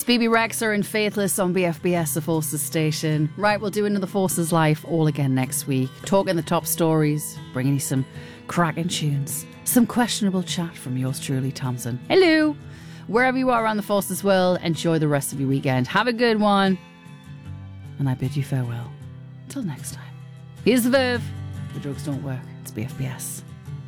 Phoebe Rexer and Faithless on BFBS, the Forces station. Right, we'll do another Forces Life all again next week. Talking the top stories, bringing you some cracking tunes, some questionable chat from yours truly, Thompson. Hello! Wherever you are around the Forces world, enjoy the rest of your weekend. Have a good one. And I bid you farewell. Until next time. Here's the Verve. The drugs don't work. It's BFBS.